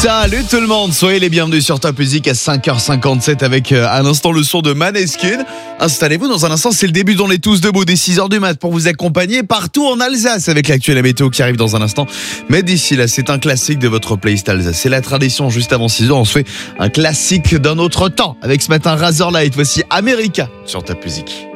Salut tout le monde, soyez les bienvenus sur Top Music à 5h57 avec à l'instant le son de Maneskin. Installez-vous, dans un instant c'est le début d'On est tous debout dès 6h du mat pour vous accompagner partout en Alsace avec l'actuelle météo qui arrive dans un instant. Mais d'ici là, c'est un classique de votre playlist Alsace. C'est la tradition, juste avant 6h, on se fait un classique d'un autre temps avec ce matin Razorlight. Voici America sur Top Music.